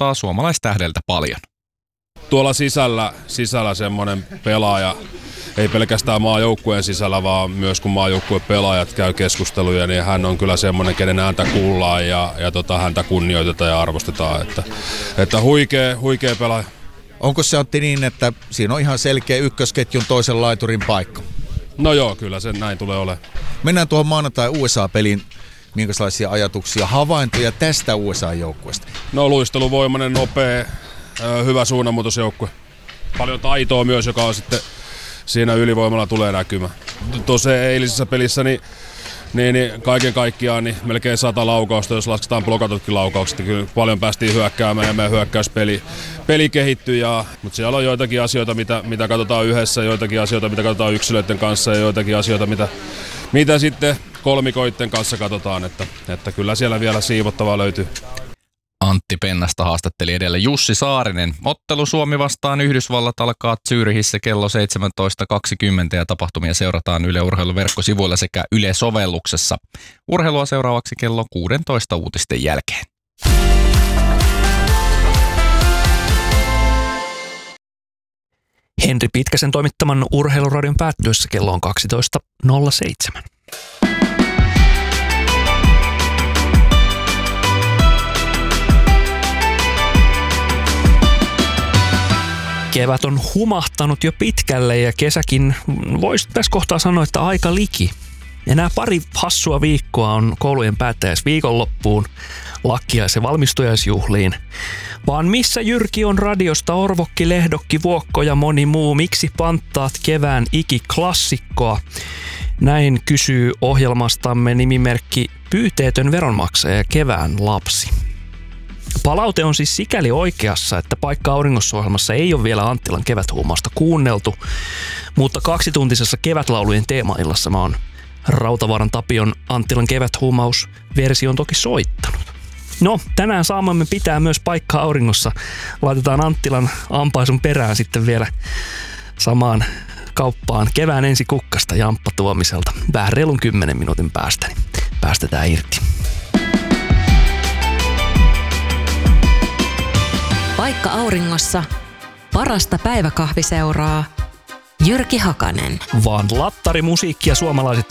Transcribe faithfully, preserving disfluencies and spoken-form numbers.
odottaa suomalaistähdeltä paljon. Tuolla sisällä, sisällä semmoinen pelaaja, ei pelkästään maajoukkueen sisällä, vaan myös kun maajoukkueen pelaajat käy keskusteluja, niin hän on kyllä semmoinen, kenen ääntä kuullaan ja, ja tota, häntä kunnioitetaan ja arvostetaan. Että, että huikea, huikea pelaaja. Onko se, Antti, niin, että siinä on ihan selkeä ykkösketjun toisen laiturin paikka? No joo, kyllä se näin tulee olemaan. Mennään tuohon maanantai U S A-peliin. Minkälaisia ajatuksia, havaintoja tästä U S A-joukkueesta? No luisteluvoimainen, nopea, hyvä suunnanmuutosjoukkue. Paljon taitoa myös, joka on sitten siinä ylivoimalla tulee näkymään. Tuossa eilisessä pelissä niin, niin, niin kaiken kaikkiaan niin melkein sata laukausta, jos lasketaan blokatutkin laukaukset. Kyllä paljon päästiin hyökkäämään ja meidän hyökkäyspeli peli kehittyi. Ja, mutta siellä on joitakin asioita, mitä, mitä katsotaan yhdessä, joitakin asioita, mitä katsotaan yksilöiden kanssa ja joitakin asioita, mitä, mitä sitten kolmikoitten kanssa katsotaan. Että, että kyllä siellä vielä siivottavaa löytyy. Antti Pennasta haastatteli edellä Jussi Saarinen. Ottelu Suomi vastaan Yhdysvallat alkaa Zürichissä kello seitsemäntoista kaksikymmentä ja tapahtumia seurataan Yle Urheilun verkkosivuilla sekä Yle-sovelluksessa. Urheilua seuraavaksi kello kuusitoista uutisten jälkeen. Henri Pitkäsen toimittaman Urheiluradion päättyessä kello on kaksitoista nolla seitsemän. Kevät on humahtanut jo pitkälle ja kesäkin voisi tässä kohtaa sanoa, että aika liki. Enää pari hassua viikkoa on koulujen päättäjäis viikonloppuun, lakkiais- ja valmistujaisjuhliin. Vaan missä Jyrki on radiosta, Orvokki, Lehdokki, Vuokko ja moni muu? Miksi panttaat kevään ikiklassikkoa? Näin kysyy ohjelmastamme nimimerkki Pyyteetön veronmaksaja ja kevään lapsi. Palaute on siis sikäli oikeassa, että Paikka auringossa-ohjelmassa ei ole vielä Anttilan keväthuumausta kuunneltu, mutta kaksituntisessa kevätlaulujen teemaillassa mä oon Rautavaaran Tapion Anttilan keväthuumaus-version toki soittanut. No, tänään saamamme pitää myös Paikka auringossa. Laitetaan Anttilan ampaisun perään sitten vielä samaan kauppaan kevään ensi kukkasta Jamppa Tuomiselta. Vähän reilun kymmenen minuutin päästä, niin päästetään irti. Paikka auringossa. Parasta päiväkahviseuraa. Jyrki Hakanen. Vaan lattarimusiikkia suomalaiset